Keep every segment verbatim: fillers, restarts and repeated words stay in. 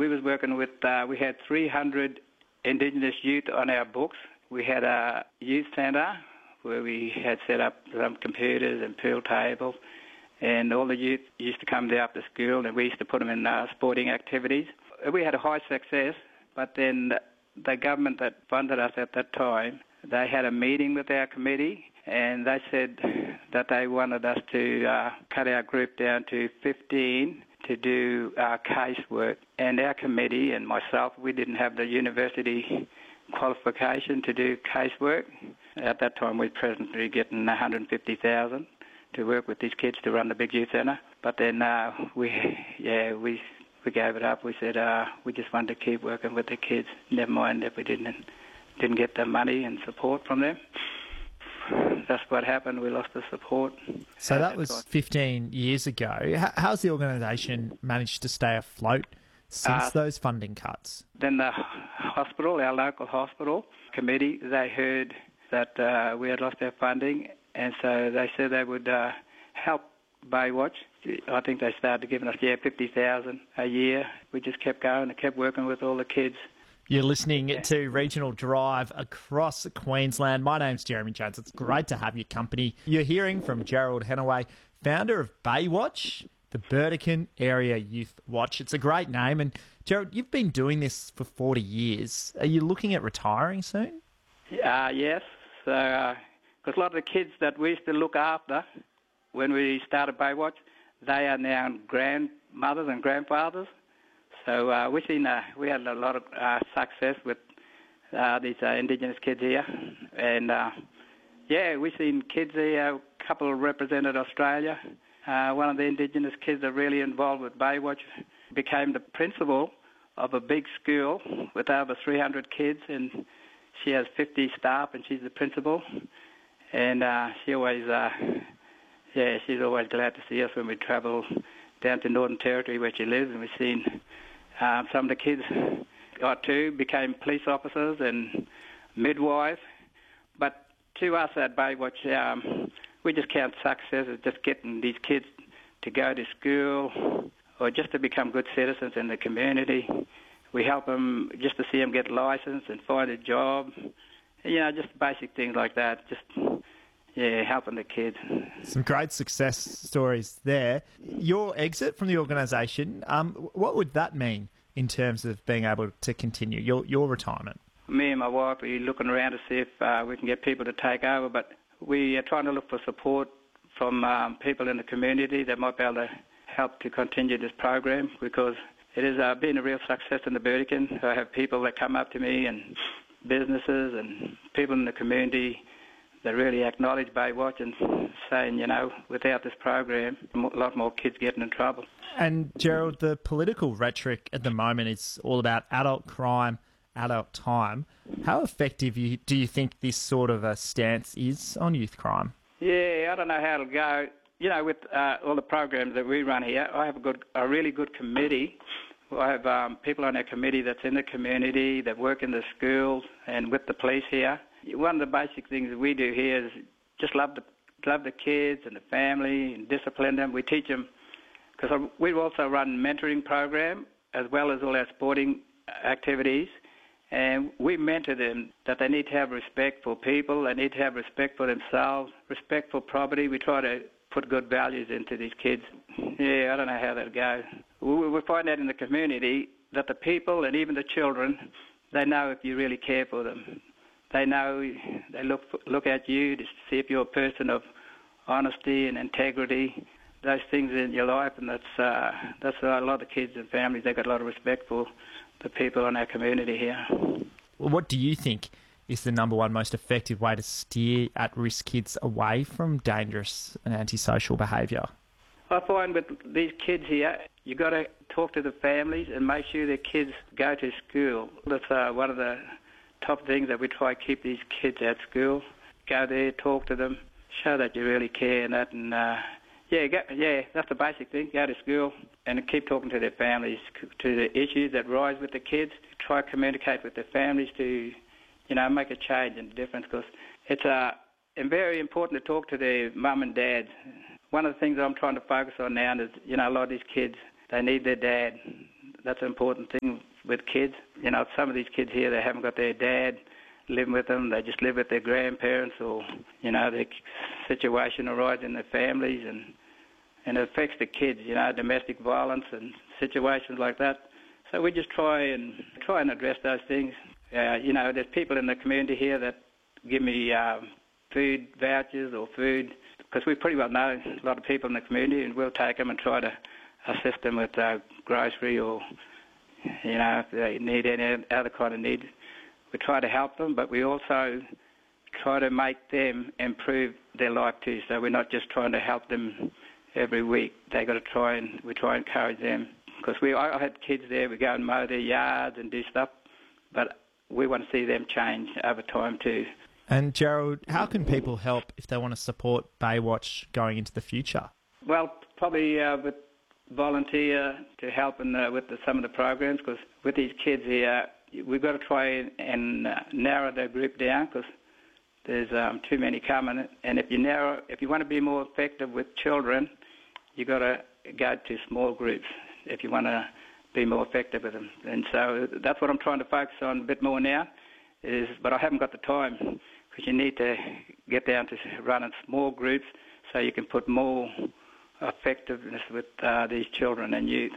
we was working with, uh, we had three hundred Indigenous youth on our books. We had a youth centre where we had set up some computers and pool tables, and all the youth used to come there after school, and we used to put them in uh, sporting activities. We had a high success, but then the government that funded us at that time, they had a meeting with our committee, and they said that they wanted us to uh, cut our group down to fifteen to do uh, casework. And our committee and myself, we didn't have the university qualification to do casework. At that time, we were presently getting one hundred fifty thousand to work with these kids to run the big youth centre. But then uh, we, yeah, we we gave it up. We said uh, we just wanted to keep working with the kids. Never mind if we didn't didn't get the money and support from them. That's what happened. We lost the support. So that was fifteen years ago. How's the organisation managed to stay afloat since uh, those funding cuts? Then the hospital, our local hospital committee, they heard that uh, we had lost our funding, and so they said they would uh, help Baywatch. I think they started giving us, yeah, fifty thousand dollars a year. We just kept going and kept working with all the kids. You're listening yeah. to Regional Drive across Queensland. My name's Jeremy Jones. It's great to have your company. You're hearing from Gerald Henaway, founder of Baywatch, the Burdekin Area Youth Watch. It's a great name. And Gerald, you've been doing this for forty years. Are you looking at retiring soon? Uh, yes. Because uh, a lot of the kids that we used to look after when we started Baywatch, they are now grandmothers and grandfathers. So uh, we've seen, uh, we had a lot of uh, success with uh, these uh, Indigenous kids here. And, uh, yeah, we've seen kids here. A couple represented Australia. Uh, one of the Indigenous kids that really involved with Baywatch became the principal of a big school with over three hundred kids, and she has fifty staff, and she's the principal. And uh, she always, uh, yeah, she's always glad to see us when we travel down to Northern Territory where she lives, and we've seen Um, some of the kids got to became police officers and midwives. But to us at Baywatch, um, we just count success as just getting these kids to go to school or just to become good citizens in the community. We help them just to see them get licensed and find a job. You know, just basic things like that. Just, yeah, helping the kids. Some great success stories there. Your exit from the organisation, um, what would that mean in terms of being able to continue, your your retirement? Me and my wife are looking around to see if uh, we can get people to take over, but we are trying to look for support from um, people in the community that might be able to help to continue this program, because it has uh, been a real success in the Burdekin. I have people that come up to me and businesses and people in the community that really acknowledge Baywatch and saying, you know, without this program, a lot more kids getting in trouble. And Gerald, the political rhetoric at the moment is all about adult crime, adult time. How effective you, do you think this sort of a stance is on youth crime? Yeah, I don't know how it'll go. You know, with uh, all the programs that we run here, I have a good, a really good committee. I have um, people on our committee that's in the community, that work in the schools and with the police here. One of the basic things that we do here is just love the love the kids and the family and discipline them. We teach them, because we also run mentoring program as well as all our sporting activities, and we mentor them that they need to have respect for people, they need to have respect for themselves, respect for property. We try to put good values into these kids. Yeah, I don't know how that'll go. We, we find out in the community that the people and even the children, they know if you really care for them. They know, they look look at you to see if you're a person of honesty and integrity, those things in your life, and that's uh, that's a lot of kids and families. They've got a lot of respect for the people in our community here. Well, what do you think is the number one most effective way to steer at-risk kids away from dangerous and antisocial behaviour? I find with these kids here, you've got to talk to the families and make sure their kids go to school. That's uh, one of the top things that we try to keep these kids at school. Go there, talk to them, show that you really care and that. And uh, yeah, go, yeah, that's the basic thing. Go to school and keep talking to their families, to the issues that rise with the kids. Try to communicate with their families to, you know, make a change and a difference, because it's uh, very important to talk to their mum and dad. One of the things that I'm trying to focus on now is, you know, a lot of these kids, they need their dad. that's an important thing with kids. You know, some of these kids here, they haven't got their dad living with them. They just live with their grandparents, or, you know, their situation arises in their families, and, and it affects the kids, you know, domestic violence and situations like that. So we just try and try and address those things. Uh, you know, there's people in the community here that give me um, food vouchers or food, because we pretty well know a lot of people in the community, and we'll take them and try to assist them with uh, grocery, or, you know, if they need any other kind of need. We try to help them, but we also try to make them improve their life too. So we're not just trying to help them every week. They got to try and we try and encourage them, because we I had kids there. We go and mow their yards and do stuff, but we want to see them change over time too. And Gerald, how can people help if they want to support Baywatch going into the future? Well, probably uh, with volunteer to help in the, with the, some of the programs, because with these kids here, we've got to try and uh, narrow the group down, because there's um, too many coming. And if you narrow, if you want to be more effective with children, you've got to go to small groups if you want to be more effective with them. And so that's what I'm trying to focus on a bit more now. Is, but I haven't got the time, because you need to get down to running small groups so you can put more effectiveness with uh, these children and youth.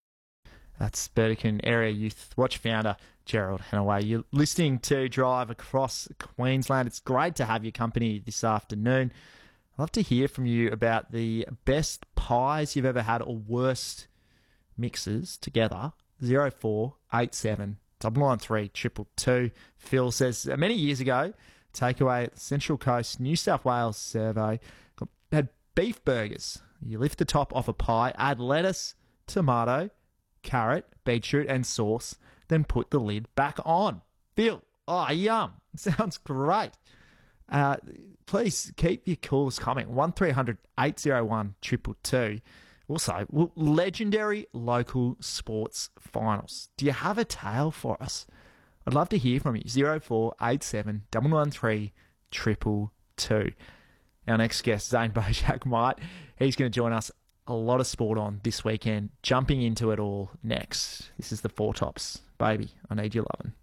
That's Burdekin Area Youth Watch founder Gerald Henaway. You're listening to Drive Across Queensland. It's great to have your company this afternoon. I'd love to hear from you about the best pies you've ever had or worst mixes together. zero four eight seven double nine three triple two. Phil says many years ago, takeaway at the Central Coast New South Wales survey had beef burgers. You lift the top off a pie, add lettuce, tomato, carrot, beetroot, and sauce, then put the lid back on. Phil, oh yum! Sounds great. Uh, please keep your calls coming. one three hundred eight oh one two two two. Also, legendary local sports finals. Do you have a tale for us? I'd love to hear from you. zero four eight seven nine nine three triple two. Our next guest, Zane Bojack, might. He's going to join us. A lot of sport on this weekend. Jumping into it all next. This is the Four Tops. Baby, I need your lovin'.